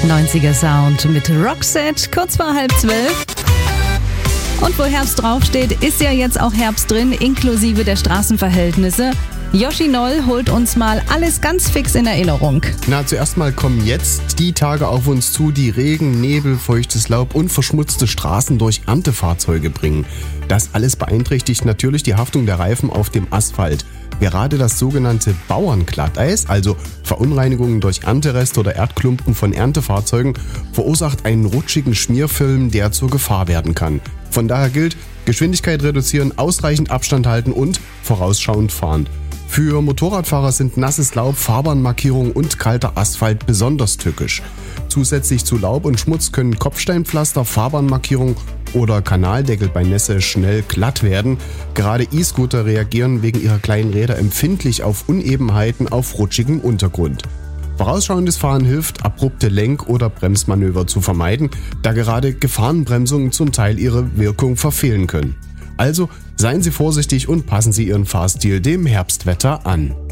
90er Sound mit Roxette, kurz vor 11:30. Und wo Herbst draufsteht, ist ja jetzt auch Herbst drin, inklusive der Straßenverhältnisse. Yoshi Noll holt uns mal alles ganz fix in Erinnerung. Zuerst mal kommen jetzt die Tage auf uns zu, die Regen, Nebel, feuchtes Laub und verschmutzte Straßen durch Erntefahrzeuge bringen. Das alles beeinträchtigt natürlich die Haftung der Reifen auf dem Asphalt. Gerade das sogenannte Bauernglatteis, also Verunreinigungen durch Erntereste oder Erdklumpen von Erntefahrzeugen, verursacht einen rutschigen Schmierfilm, der zur Gefahr werden kann. Von daher gilt, Geschwindigkeit reduzieren, ausreichend Abstand halten und vorausschauend fahren. Für Motorradfahrer sind nasses Laub, Fahrbahnmarkierungen und kalter Asphalt besonders tückisch. Zusätzlich zu Laub und Schmutz können Kopfsteinpflaster, Fahrbahnmarkierungen oder Kanaldeckel bei Nässe schnell glatt werden. Gerade E-Scooter reagieren wegen ihrer kleinen Räder empfindlich auf Unebenheiten auf rutschigem Untergrund. Vorausschauendes Fahren hilft, abrupte Lenk- oder Bremsmanöver zu vermeiden, da gerade Gefahrenbremsungen zum Teil ihre Wirkung verfehlen können. Also seien Sie vorsichtig und passen Sie Ihren Fahrstil dem Herbstwetter an.